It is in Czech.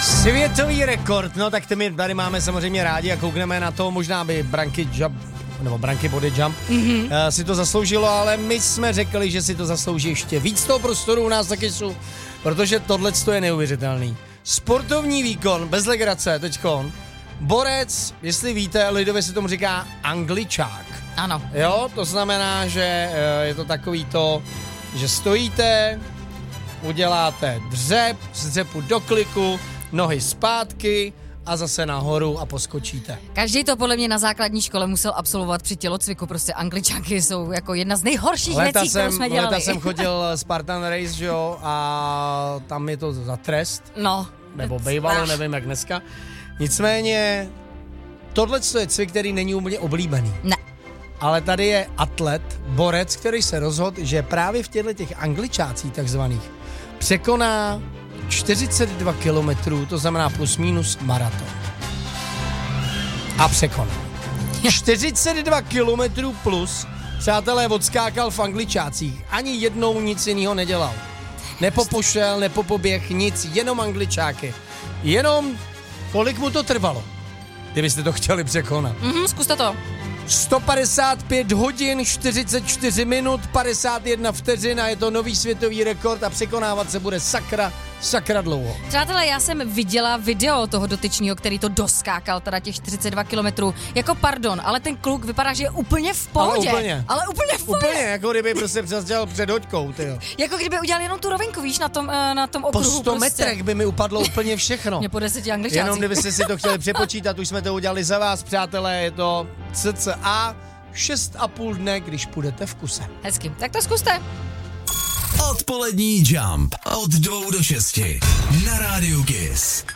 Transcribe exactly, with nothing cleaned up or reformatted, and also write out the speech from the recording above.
Světový rekord, no tak my tady máme samozřejmě rádi a koukneme na to, možná by branky jump, nebo branky body jump mm-hmm. uh, si to zasloužilo, ale my jsme řekli, že si to zaslouží ještě víc toho prostoru u nás taky jsou, protože tohleto je neuvěřitelný. Sportovní výkon, bez legrace, teďkon, borec, jestli víte, lidově se tomu říká angličák. Ano. Jo, to znamená, že uh, je to takový to, že stojíte, uděláte dřep, z dřepu do kliku, nohy zpátky a zase nahoru a poskočíte. Každý to podle mě na základní škole musel absolvovat při tělocviku, prostě angličáky jsou jako jedna z nejhorších leta věcí, jsem, kterou jsme dělali. Leta jsem chodil Spartan Race, že jo, a tam je to za trest. No. Nebo bejvalo, ah. nevím jak dneska. Nicméně, tohle je cvik, který není úplně oblíbený. Ne. Ale tady je atlet, borec, který se rozhodl, že právě v těchto těch angličácích takzvaných překoná čtyřicet dva kilometrů, to znamená plus minus maraton. A překonal. čtyřicet dva kilometrů plus, přátelé, odskákal v angličácích. Ani jednou nic jiného nedělal. Nepopošel, nepopoběh, nic, jenom angličáky. Jenom, kolik mu to trvalo, kdybyste to chtěli překonat. Mhm, zkuste to. sto padesát pět hodin, čtyřicet čtyři minut, padesát jedna vteřin a je to nový světový rekord a překonávat se bude sakra, sakra dlouho. Přátelé, já jsem viděla video toho dotyčního, který to doskákal, teda těch čtyřicet dva kilometrů. Jako pardon, ale ten kluk vypadá, že je úplně v pohodě. Ale úplně. Ale úplně v pohodě. Úplně, jako kdyby prostě přesdělal před hoďkou, tyjo. Jako kdyby udělal jenom tu rovinku, víš, na tom, na tom okruhu. Po sto prostě. metrech by mi upadlo úplně všechno. Mě po deseti angličácích. Jenom kdybyste si to chtěli přepočítat, už jsme to udělali za vás, přátelé, je to cca šest a půl dne, když půjdete v kuse. Hezky, tak to zkuste. Odpolední Jump od dvou do šesti na rádiu Kiss.